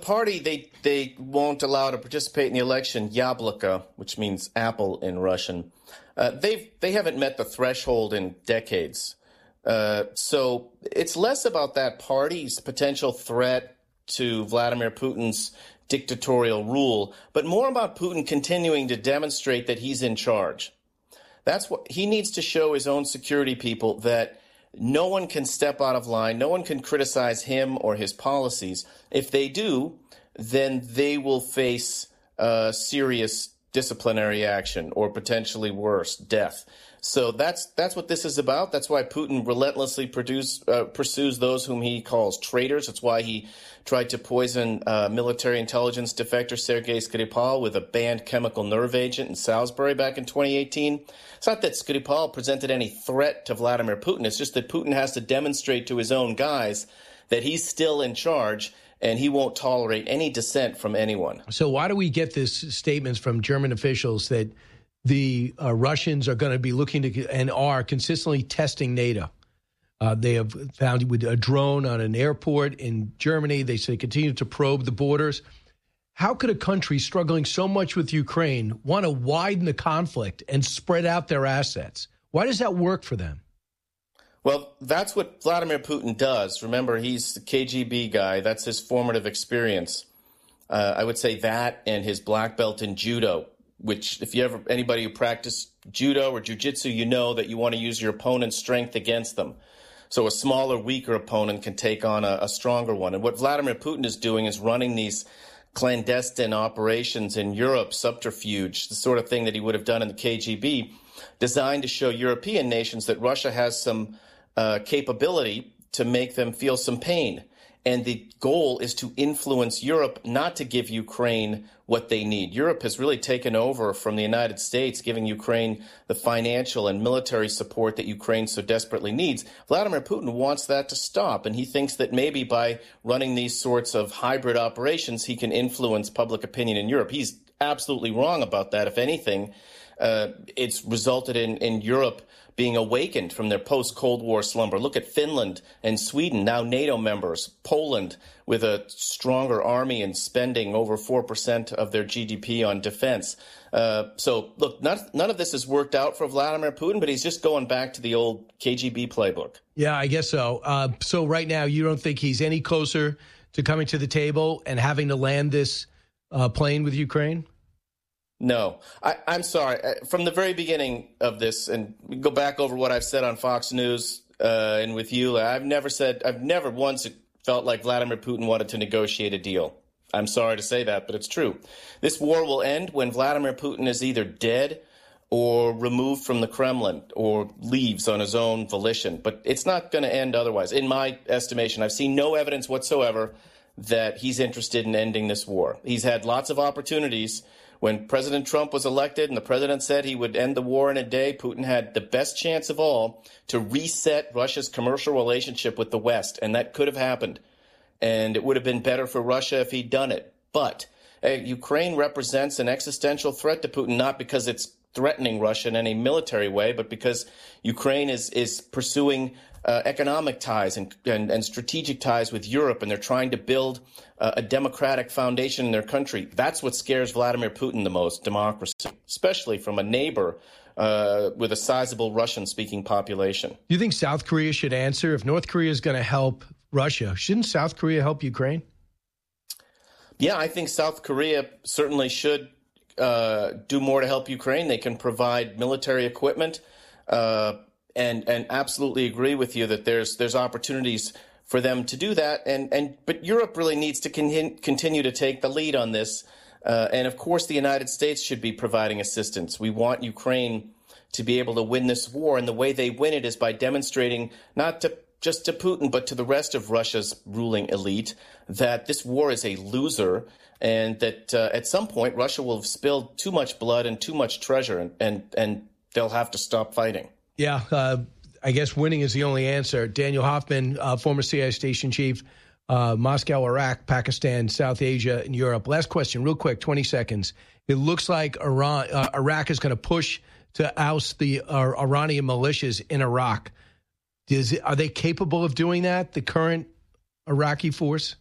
party they won't allow to participate in the election, Yabloko, which means apple in Russian, they haven't met the threshold in decades. So it's less about that party's potential threat to Vladimir Putin's dictatorial rule, but more about Putin continuing to demonstrate that he's in charge. That's what he needs to show his own security people, that no one can step out of line. No one can criticize him or his policies. If they do, then they will face serious disciplinary action or potentially worse, death. So that's what this is about. That's why Putin relentlessly pursues those whom he calls traitors. That's why he tried to poison military intelligence defector Sergei Skripal with a banned chemical nerve agent in Salisbury back in 2018. It's not that Skripal presented any threat to Vladimir Putin. It's just that Putin has to demonstrate to his own guys that he's still in charge and he won't tolerate any dissent from anyone. So why do we get these statements from German officials that the Russians are going to be looking to and are consistently testing NATO? They have found with a drone on an airport in Germany. They say continue to probe the borders. How could a country struggling so much with Ukraine want to widen the conflict and spread out their assets? Why does that work for them? Well, that's what Vladimir Putin does. Remember, he's the KGB guy. That's his formative experience. I would say that and his black belt in judo, which if you ever anybody who practiced judo or jiu-jitsu, you know that you want to use your opponent's strength against them. So a smaller, weaker opponent can take on a stronger one. And what Vladimir Putin is doing is running these clandestine operations in Europe, subterfuge, the sort of thing that he would have done in the KGB, designed to show European nations that Russia has some capability to make them feel some pain. And the goal is to influence Europe not to give Ukraine what they need. Europe has really taken over from the United States, giving Ukraine the financial and military support that Ukraine so desperately needs. Vladimir Putin wants that to stop, and he thinks that maybe by running these sorts of hybrid operations, he can influence public opinion in Europe. He's absolutely wrong about that. If anything, it's resulted in Europe being awakened from their post-Cold War slumber. Look at Finland and Sweden, now NATO members, Poland with a stronger army and spending over 4% of their GDP on defense. So, look, none of this has worked out for Vladimir Putin, but he's just going back to the old KGB playbook. Yeah, I guess so. So right now, you don't think he's any closer to coming to the table and having to land this plane with Ukraine? No, I'm sorry. From the very beginning of this, and we go back over what I've said on Fox News and with you, I've never once felt like Vladimir Putin wanted to negotiate a deal. I'm sorry to say that, but it's true. This war will end when Vladimir Putin is either dead or removed from the Kremlin or leaves on his own volition. But it's not going to end otherwise. In my estimation, I've seen no evidence whatsoever that he's interested in ending this war. He's had lots of opportunities. When President Trump was elected and the president said he would end the war in a day, Putin had the best chance of all to reset Russia's commercial relationship with the West, and that could have happened. And it would have been better for Russia if he'd done it. But Ukraine represents an existential threat to Putin, not because it's threatening Russia in any military way, but because Ukraine is pursuing economic ties and strategic ties with Europe, and they're trying to build a democratic foundation in their country. That's what scares Vladimir Putin the most, democracy, especially from a neighbor with a sizable Russian-speaking population. Do you think South Korea should answer? If North Korea is going to help Russia, shouldn't South Korea help Ukraine? Yeah, I think South Korea certainly should do more to help Ukraine. They can provide military equipment, and absolutely agree with you that there's opportunities for them to do that. But Europe really needs to continue to take the lead on this. And of course, the United States should be providing assistance. We want Ukraine to be able to win this war. And the way they win it is by demonstrating not just to Putin, but to the rest of Russia's ruling elite that this war is a loser, and that at some point Russia will have spilled too much blood and too much treasure, and they'll have to stop fighting. Yeah, I guess winning is the only answer. Daniel Hoffman, former CIA station chief, Moscow, Iraq, Pakistan, South Asia, and Europe. Last question, real quick, 20 seconds. It looks like Iraq is going to push to oust the Iranian militias in Iraq. Are they capable of doing that, the current Iraqi force?